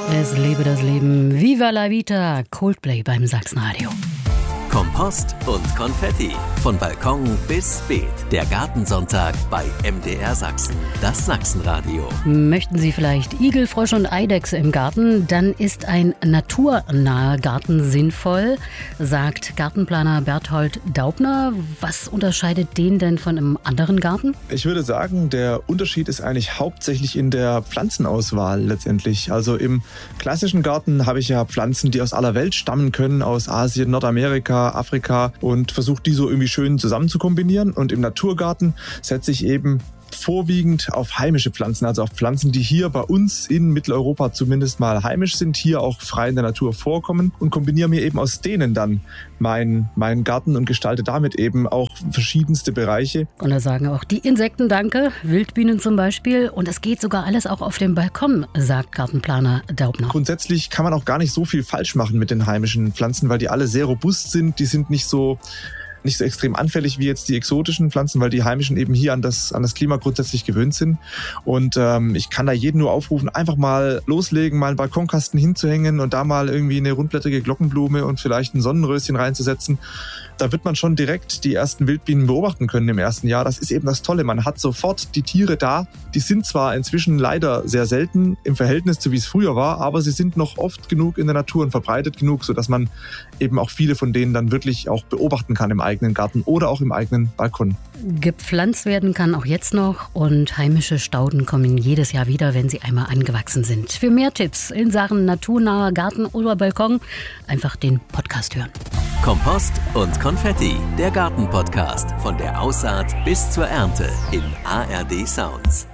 Es lebe das Leben. Viva la Vita. Coldplay beim Sachsenradio. Kompost und Konfetti. Von Balkon bis Beet. Der Gartensonntag bei MDR Sachsen. Das Sachsenradio. Möchten Sie vielleicht Igel, Frosch und Eidechse im Garten? Dann ist ein naturnaher Garten sinnvoll, sagt Gartenplaner Berthold Daubner. Was unterscheidet den denn von einem anderen Garten? Ich würde sagen, der Unterschied ist eigentlich hauptsächlich in der Pflanzenauswahl letztendlich. Also im klassischen Garten habe ich ja Pflanzen, die aus aller Welt stammen können, aus Asien, Nordamerika, Afrika, und versuche die so irgendwie schön zusammen zu kombinieren. Und im Naturgarten setze ich eben vorwiegend auf heimische Pflanzen, also auf Pflanzen, die hier bei uns in Mitteleuropa zumindest mal heimisch sind, hier auch frei in der Natur vorkommen, und kombiniere mir eben aus denen dann meinen Garten und gestalte damit eben auch verschiedenste Bereiche. Und da sagen auch die Insekten Danke, Wildbienen zum Beispiel, und das geht sogar alles auch auf dem Balkon, sagt Gartenplaner Daubner. Grundsätzlich kann man auch gar nicht so viel falsch machen mit den heimischen Pflanzen, weil die alle sehr robust sind, die sind nicht so extrem anfällig wie jetzt die exotischen Pflanzen, weil die heimischen eben hier an das Klima grundsätzlich gewöhnt sind. Und ich kann da jeden nur aufrufen, einfach mal loslegen, mal einen Balkonkasten hinzuhängen und da mal irgendwie eine rundblättrige Glockenblume und vielleicht ein Sonnenröschen reinzusetzen. Da wird man schon direkt die ersten Wildbienen beobachten können im ersten Jahr. Das ist eben das Tolle. Man hat sofort die Tiere da. Die sind zwar inzwischen leider sehr selten im Verhältnis zu wie es früher war, aber sie sind noch oft genug in der Natur und verbreitet genug, sodass man eben auch viele von denen dann wirklich auch beobachten kann im eigenen Garten oder auch im eigenen Balkon. Gepflanzt werden kann auch jetzt noch, und heimische Stauden kommen jedes Jahr wieder, wenn sie einmal angewachsen sind. Für mehr Tipps in Sachen naturnaher Garten oder Balkon einfach den Podcast hören. Kompost und Konfetti. Der Gartenpodcast. Von der Aussaat bis zur Ernte in ARD Sounds.